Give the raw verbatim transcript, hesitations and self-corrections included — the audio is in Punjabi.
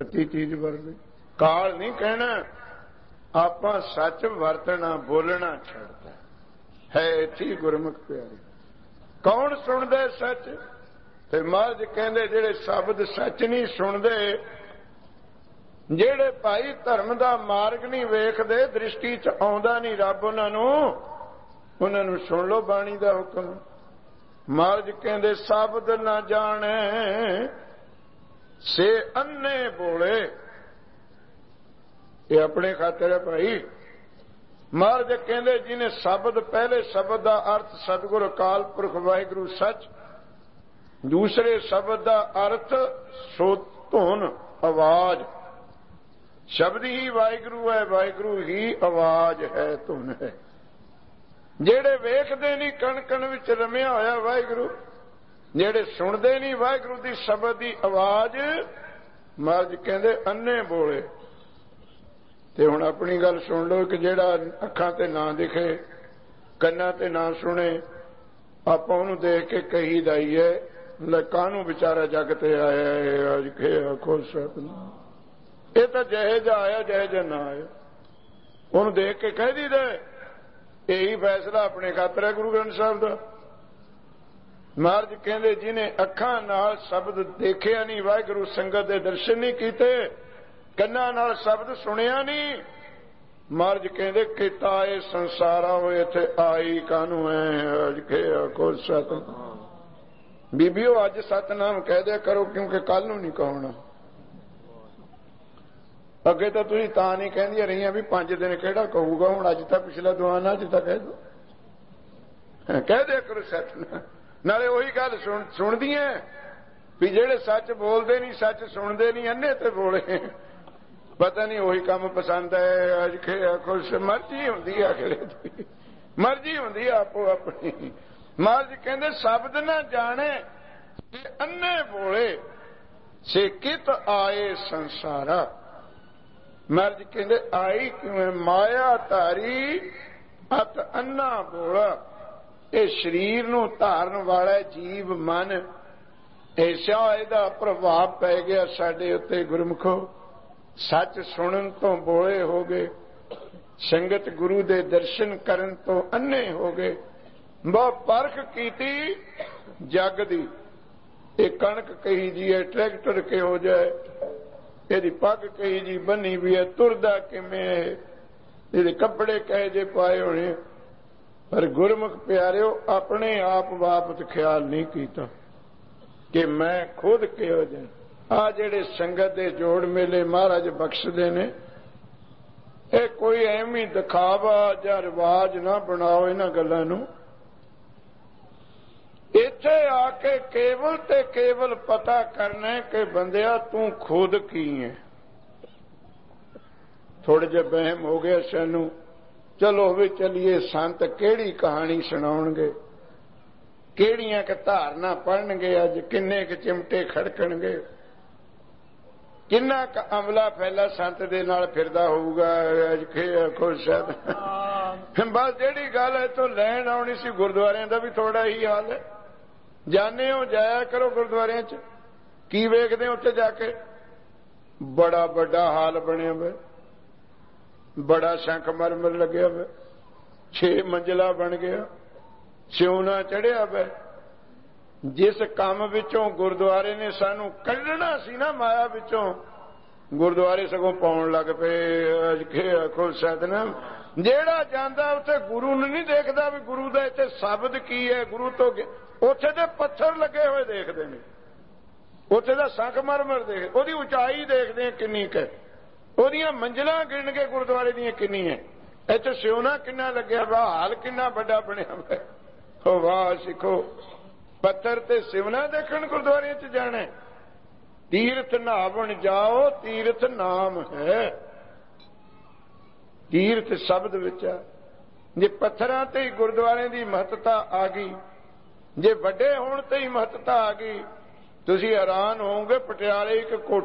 ਤੀ ਚੀਜ਼ ਵਰਤੇ। ਕਾਲ ਨਹੀਂ ਕਹਿਣਾ, ਆਪਾਂ ਸੱਚ ਵਰਤਣਾ ਬੋਲਣਾ ਛੱਡਦਾ ਹੈ। ਇੱਥੇ ਗੁਰਮੁਖ ਪਿਆਰੇ ਕੌਣ ਸੁਣਦਾ ਸੱਚ? ਤੇ ਮਹਾਰਾਜ ਕਹਿੰਦੇ ਜਿਹੜੇ ਸ਼ਬਦ ਸੱਚ ਨਹੀਂ ਸੁਣਦੇ, ਜਿਹੜੇ ਭਾਈ ਧਰਮ ਦਾ ਮਾਰਗ ਨਹੀਂ ਵੇਖਦੇ, ਦ੍ਰਿਸ਼ਟੀ ਚ ਆਉਂਦਾ ਨਹੀਂ ਰੱਬ ਉਹਨਾਂ ਨੂੰ, ਉਹਨਾਂ ਨੂੰ ਸੁਣ ਲਓ ਬਾਣੀ ਦਾ ਹੁਕਮ। ਮਹਾਰਾਜ ਕਹਿੰਦੇ ਸ਼ਬਦ ਨਾ ਜਾਣੇ ਸੇ ਅੰਨੇ ਬੋਲੇ। ਇਹ ਆਪਣੇ ਖਾਤਰ ਹੈ ਭਾਈ। ਮਹਾਰਾਜ ਕਹਿੰਦੇ ਜਿਹਨੇ ਸ਼ਬਦ, ਪਹਿਲੇ ਸ਼ਬਦ ਦਾ ਅਰਥ ਸਤਿਗੁਰ ਅਕਾਲ ਪੁਰਖ ਵਾਹਿਗੁਰੂ ਸੱਚ, ਦੂਸਰੇ ਸ਼ਬਦ ਦਾ ਅਰਥ ਸੋਤ ਧੁਨ ਆਵਾਜ਼। ਸ਼ਬਦ ਹੀ ਵਾਹਿਗੁਰੂ ਹੈ, ਵਾਹਿਗੁਰੂ ਹੀ ਆਵਾਜ਼ ਹੈ, ਧੁਨ ਹੈ। ਜਿਹੜੇ ਵੇਖਦੇ ਨਹੀਂ ਕਣ ਕਣ ਵਿੱਚ ਰਮਿਆ ਹੋਇਆ ਵਾਹਿਗੁਰੂ, ਜਿਹੜੇ ਸੁਣਦੇ ਨਹੀਂ ਵਾਹਿਗੁਰੂ ਦੀ ਸ਼ਬਦ ਦੀ ਆਵਾਜ਼, ਮਹਾਰਾਜ ਕਹਿੰਦੇ ਅੰਨੇ ਬੋਲੇ। ਤੇ ਹੁਣ ਆਪਣੀ ਗੱਲ ਸੁਣ ਲਓ ਕਿ ਜਿਹੜਾ ਅੱਖਾਂ ਤੇ ਨਾ ਦਿਖੇ, ਕੰਨਾਂ ਤੇ ਨਾ ਸੁਣੇ, ਆਪਾਂ ਉਹਨੂੰ ਦੇਖ ਕੇ ਕਹੀਦਾ ਹੀ ਹੈ ਲੈ ਕਾਹਨੂੰ ਵਿਚਾਰਾ ਜਗ ਤੇ ਆਇਆ ਹੈ, ਅੱਜ ਖੇ ਆਖੋ ਸਤਿਨਾਮ। ਇਹ ਤਾਂ ਜਿਹੇ ਜਿਹਾ ਆਇਆ ਜਿਹੇ ਜਿਹਾ ਨਾ ਆਇਆ, ਉਹਨੂੰ ਦੇਖ ਕੇ ਕਹਿ ਦੀਦਾ। ਇਹੀ ਫੈਸਲਾ ਆਪਣੇ ਖਾਤਰ ਹੈ ਗੁਰੂ ਗ੍ਰੰਥ ਸਾਹਿਬ ਦਾ। ਮਹਾਰਾਜ ਕਹਿੰਦੇ ਜਿਹਨੇ ਅੱਖਾਂ ਨਾਲ ਸ਼ਬਦ ਦੇਖਿਆ ਨਹੀਂ, ਵਾਹਿਗੁਰੂ ਸੰਗਤ ਦੇ ਦਰਸ਼ਨ ਨਹੀਂ ਕੀਤੇ, ਕੰਨਾਂ ਨਾਲ ਸ਼ਬਦ ਸੁਣਿਆ ਨਹੀਂ, ਮਹਾਰਾਜ ਕਹਿੰਦੇ ਕੀਤਾ ਇਹ ਸੰਸਾਰਾ ਹੋਏ ਇੱਥੇ ਆਈ ਕਾਹਨੂੰ ਐ, ਅੱਜ ਕੇ ਆਖੋ ਸਤਿਨਾਮ। ਬੀਬੀਓ ਅੱਜ ਸਤਨਾਮ ਕਹਿ ਦਿਆ ਕਰੋ, ਕਿਉਂਕਿ ਕੱਲ ਨੂੰ ਨਹੀਂ ਕਹਣਾ। ਅੱਗੇ ਤਾਂ ਤੁਸੀਂ ਤਾਂ ਨਹੀਂ ਕਹਿੰਦੀਆਂ ਰਹੀਆਂ ਵੀ ਪੰਜ ਦਿਨ ਕਿਹੜਾ ਕਹੂਗਾ, ਹੁਣ ਅੱਜ ਤਾਂ ਪਿਛਲਾ ਦੁਆਨਾ ਅੱਜ ਤਾਂ ਕਹਿ ਦੋ, ਕਹਿ ਦਿਆ ਕਰੋ ਸਤਨਾਮ। ਨਾਲੇ ਉਹੀ ਗੱਲ ਸੁਣ ਸੁਣਦੀਆਂ ਵੀ ਜਿਹੜੇ ਸੱਚ ਬੋਲਦੇ ਨਹੀਂ, ਸੱਚ ਸੁਣਦੇ ਨਹੀਂ, ਅੰਨੇ ਤੇ ਬੋਲੇ। ਪਤਾ ਨਹੀਂ ਉਹੀ ਕੰਮ ਪਸੰਦ ਹੈ, ਅੱਜ ਖੁਸ਼ ਮਰਜ਼ੀ ਹੁੰਦੀ ਆ, ਮਰਜ਼ੀ ਹੁੰਦੀ ਆ ਆਪੋ ਆਪਣੀ। ਮਹਾਰਾਜ ਕਹਿੰਦੇ ਸ਼ਬਦ ਨਾ ਜਾਣੇ ਤੇ ਅੰਨੇ ਬੋਲੇ ਸੇ ਕਿਤ ਆਏ ਸੰਸਾਰਾ। ਮਹਾਰਾਜ ਕਹਿੰਦੇ ਆਈ ਕਿਵੇਂ? ਮਾਇਆ ਧਾਰੀ ਅਤ ਅੰਨਾ ਬੋਲਾ। ਇਹ ਸਰੀਰ ਨੂੰ ਧਾਰਨ ਵਾਲਾ ਜੀਵ ਮਨ, ਐਸਾ ਇਹਦਾ ਪ੍ਰਭਾਵ ਪੈ ਗਿਆ ਸਾਡੇ ਉੱਤੇ ਗੁਰਮੁਖੋ। ਸੱਚ ਸੁਣਨ ਤੋਂ ਬੋਲੇ ਹੋ ਗਏ, ਸੰਗਤ ਗੁਰੂ ਦੇ ਦਰਸ਼ਨ ਕਰਨ ਤੋਂ ਅੰਨੇ ਹੋ ਗਏ। ਬਹੁਤ ਪਰਖ ਕੀਤੀ ਜਗ ਦੀ। ਇਹ ਕਣਕ ਕਹੀ ਜੀ ਹੈ, ਟਰੈਕਟਰ ਕਿਹੋ ਜਿਹਾ, ਇਹਦੀ ਪੱਗ ਕਹੀ ਜੀ ਬੰਨੀ ਵੀ ਹੈ, ਤੁਰਦਾ ਕਿਵੇਂ ਹੈ, ਇਹਦੇ ਕੱਪੜੇ ਕਹੇ ਜੇ ਪਾਏ ਹੋਣੇ। ਪਰ ਗੁਰਮੁਖ ਪਿਆਰਿਓ ਆਪਣੇ ਆਪ ਵਾਪਤ ਖਿਆਲ ਨਹੀਂ ਕੀਤਾ ਕਿ ਮੈਂ ਖੁਦ ਕਿਹੋ ਜਿਹਾ। ਆ ਜਿਹੜੇ ਸੰਗਤ ਦੇ ਜੋੜ ਮੇਲੇ ਮਹਾਰਾਜ ਬਖਸ਼ਦੇ ਨੇ, ਇਹ ਕੋਈ ਐਵੇਂ ਦਿਖਾਵਾ ਜਾਂ ਰਿਵਾਜ ਨਾ ਬਣਾਓ ਇਹਨਾਂ ਗੱਲਾਂ ਨੂੰ। ਇੱਥੇ ਆ ਕੇ ਕੇਵਲ ਤੇ ਕੇਵਲ ਪਤਾ ਕਰਨਾ ਕਿ ਬੰਦਿਆ ਤੂੰ ਖੁਦ ਕੀ ਹੈ। ਥੋੜੇ ਜਿਹੇ ਵਹਿਮ ਹੋ ਗਿਆ ਸਾਨੂੰ, ਚਲੋ ਵੀ ਚਲੀਏ ਸੰਤ ਕਿਹੜੀ ਕਹਾਣੀ ਸੁਣਾਉਣਗੇ, ਕਿਹੜੀਆਂ ਕਿ ਧਾਰਨਾ ਪੜਨਗੇ, ਅੱਜ ਕਿੰਨੇ ਕੁ ਚਿਮਟੇ ਖੜਕਣਗੇ, ਕਿੰਨਾ ਕੁ ਅਮਲਾ ਫੈਲਾ ਸੰਤ ਦੇ ਨਾਲ ਫਿਰਦਾ ਹੋਊਗਾ। ਅੱਜ ਖੁਸ਼ ਬਸ ਜਿਹੜੀ ਗੱਲ ਹੈ ਤੋਂ ਲੈਣ ਆਉਣੀ ਸੀ, ਗੁਰਦੁਆਰਿਆਂ ਦਾ ਵੀ ਥੋੜਾ ਹੀ ਹਾਲ ਹੈ। ਜਾਣੇ ਹੋ, ਜਾਇਆ ਕਰੋ ਗੁਰਦੁਆਰਿਆਂ ਚ, ਕੀ ਵੇਖਦੇ ਹੋ ਉੱਥੇ ਜਾ ਕੇ? ਬੜਾ ਵੱਡਾ ਹਾਲ ਬਣਿਆ ਹੋਇਆ, ਬੜਾ ਸ਼ੰਖ ਮਰਮਰ ਲੱਗਿਆ ਹੋਇਆ, ਛੇ ਮੰਜ਼ਲਾ ਬਣ ਗਿਆ, ਸਿਉਣਾ ਚੜਿਆ ਹੋਇਆ। ਜਿਸ ਕੰਮ ਵਿੱਚੋਂ ਗੁਰਦੁਆਰੇ ਨੇ ਸਾਨੂੰ ਕੱਢਣਾ ਸੀ ਨਾ, ਮਾਇਆ ਵਿੱਚੋਂ, ਗੁਰਦੁਆਰੇ ਸਗੋਂ ਪਾਉਣ ਲੱਗ ਪਏ। ਅੱਜ ਆਖੋ ਸਤਿਨਾਮ। ਜਿਹੜਾ ਜਾਂਦਾ ਉੱਥੇ ਗੁਰੂ ਨੂੰ ਨਹੀਂ ਦੇਖਦਾ ਵੀ ਗੁਰੂ ਦਾ ਇੱਥੇ ਸ਼ਬਦ ਕੀ ਹੈ, ਗੁਰੂ ਤੋਂ ਉੱਥੇ ਤੇ ਪੱਥਰ ਲੱਗੇ ਹੋਏ ਦੇਖਦੇ ਨੇ, ਉੱਥੇ ਦਾ ਸੰਖ ਮਰਮਰ ਦੇਖ, ਉਹਦੀ ਉਚਾਈ ਦੇਖਦੇ ਆ ਕਿੰਨੀ ਕੁ, ਉਹਦੀਆਂ ਮੰਜ਼ਲਾਂ ਗਿਣ ਕੇ ਗੁਰਦੁਆਰੇ ਦੀਆਂ ਕਿੰਨੀਆਂ, ਇੱਥੇ ਸਿਉਣਾ ਕਿੰਨਾ ਲੱਗਿਆ ਵਾ, ਹਾਲ ਕਿੰਨਾ ਵੱਡਾ ਬਣਿਆ ਵਾ। ਹੋ ਵਾਹ ਸਿੱਖੋ, ਪੱਥਰ ਤੇ ਸਿਵਨਾ ਦੇਖਣ ਗੁਰਦੁਆਰਿਆਂ ਚ ਜਾਣਾ। ਤੀਰਥ ਨਹਾਵਣ ਜਾਓ, ਤੀਰਥ ਨਾਮ ਹੈ, ਤੀਰਥ ਸ਼ਬਦ ਵਿੱਚ ਆ। ਜੇ ਪੱਥਰਾਂ ਤੇ ਹੀ ਗੁਰਦੁਆਰੇ ਦੀ ਮਹੱਤਤਾ ਆ ਗਈ, ਜੇ ਵੱਡੇ ਹੋਣ ਤੇ ਹੀ ਮਹੱਤਤਾ ਆ ਗਈ, ਤੁਸੀਂ ਹੈਰਾਨ ਹੋਵੋਗੇ। ਪਟਿਆਲੇ ਇੱਕ